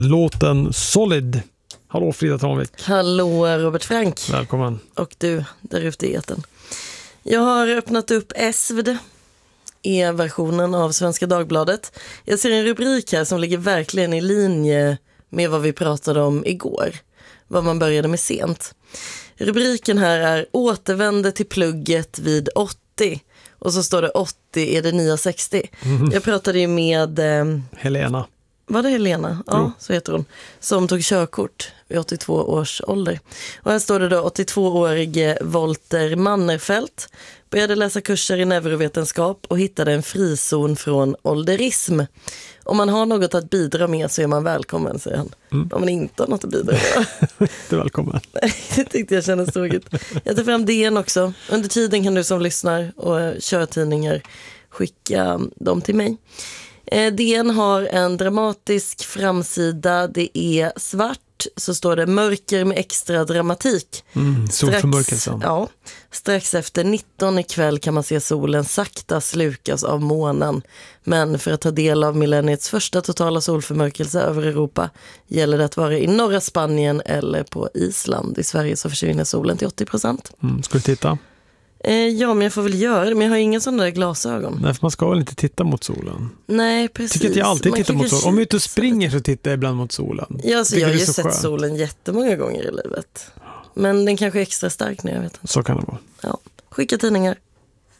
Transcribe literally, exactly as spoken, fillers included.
låten Solid. Hallå Frida Tranvik. Hallå Robert Frank. Välkommen. Och du, där ute i etern. Jag har öppnat upp S V D, e-versionen av Svenska Dagbladet. Jag ser en rubrik här som ligger verkligen i linje med vad vi pratade om igår. Vad man började med sent. Rubriken här är återvände till plugget vid åttio. Och så står det åttio är det nya sextio. Mm. Jag pratade ju med... Eh, Helena. Var det Helena? Ja, jo. Så heter hon. Som tog körkort vid åttiotvå års ålder. Och här står det då åttiotvåårige Volter Mannerfelt började läsa kurser i neurovetenskap och hittade en frizon från ålderism. Om man har något att bidra med så är man välkommen, säger han. Mm. Om man inte har något att bidra med. Du är välkommen. Det tyckte jag kändes tråkigt. Jag tar fram D N också. Under tiden kan du som lyssnar och kör tidningar skicka dem till mig. D N har en dramatisk framsida. Det är svart, så står det mörker med extra dramatik. Mm, solförmörkelsen. Ja, strax efter nitton ikväll kan man se solen sakta slukas av månen. Men för att ta del av millenniets första totala solförmörkelse över Europa gäller det att vara i norra Spanien eller på Island. I Sverige så försvinner solen till åttio procent. Mm, ska du titta? Ja, men jag får väl göra det. Men jag har inga sådana där glasögon. Nej, för man ska väl inte titta mot solen. Nej, precis. Tycker att jag alltid man tittar mot solen. Om jag inte springer så tittar jag ibland mot solen. Ja, så jag har ju sett skönt. solen jättemånga gånger i livet. Men den kanske är extra stark nu, jag vet inte. Så kan det vara. Ja. Skicka tidningar.